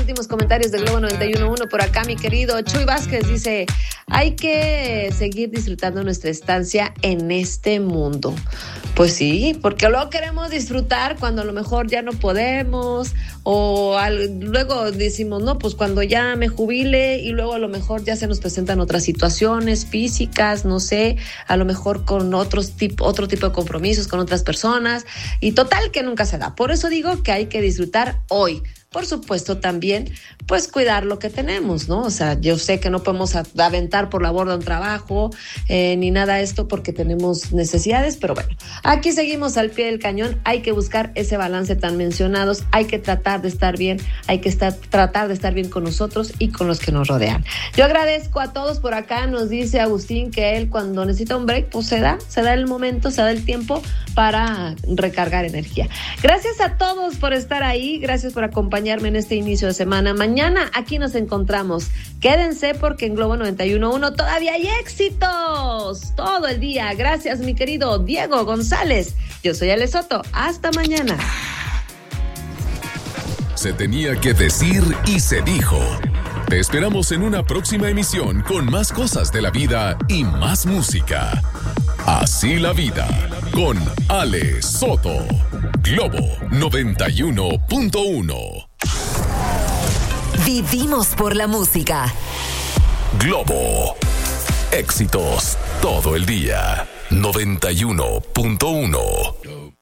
últimos comentarios del Globo 91.1 por acá, mi querido Chuy Vázquez dice: hay que seguir disfrutando nuestra estancia en este mundo. Pues sí, porque luego queremos disfrutar cuando a lo mejor ya no podemos, luego decimos, no, pues cuando ya me jubile, y luego a lo mejor ya se nos presentan otras situaciones físicas, no sé, a lo mejor con otro tipo de compromisos con otras personas, y total que nunca se da. Por eso digo que hay que disfrutar hoy. Por supuesto, también, pues, cuidar lo que tenemos, ¿no? O sea, yo sé que no podemos aventar por la borda un trabajo, ni nada de esto, porque tenemos necesidades, pero bueno, aquí seguimos al pie del cañón. Hay que buscar ese balance tan mencionados, hay que tratar de estar bien, tratar de estar bien con nosotros y con los que nos rodean. Yo agradezco a todos por acá. Nos dice Agustín que él, cuando necesita un break, pues se da el momento, se da el tiempo para recargar energía. Gracias a todos por estar ahí, gracias por acompañarme en este inicio de semana. Mañana aquí nos encontramos. Quédense, porque en Globo 91.1 todavía hay éxitos todo el día. Gracias, mi querido Diego González. Yo soy Ale Soto. Hasta mañana. Se tenía que decir y se dijo. Te esperamos en una próxima emisión con más cosas de la vida y más música. Así la vida, con Ale Soto. Globo 91.1. Vivimos por la música. Globo. Éxitos todo el día. 91.1.